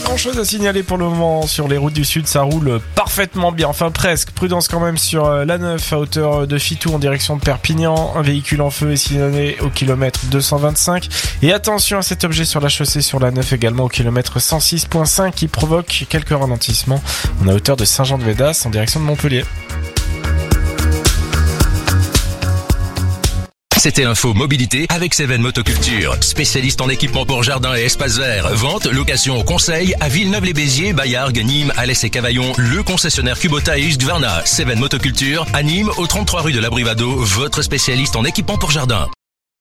grand chose à signaler pour le moment sur les routes du sud, ça roule parfaitement bien, enfin presque. Prudence quand même sur l'A9 à hauteur de Fitou en direction de Perpignan. Un véhicule en feu est signalé au kilomètre 225. Et attention à cet objet sur la chaussée sur l'A9 également au kilomètre 106.5 qui provoque quelques ralentissements. On est à hauteur de Saint-Jean-de-Védas en direction de Montpellier. C'était l'info mobilité avec Seven Motoculture, spécialiste en équipement pour jardin et espace vert. Vente, location, conseil à Villeneuve-les-Béziers, Bayargues, Nîmes, Alès et Cavaillon. Le concessionnaire Kubota et Husqvarna. Seven Motoculture à Nîmes, au 33 rue de l'Abrivado, votre spécialiste en équipement pour jardin.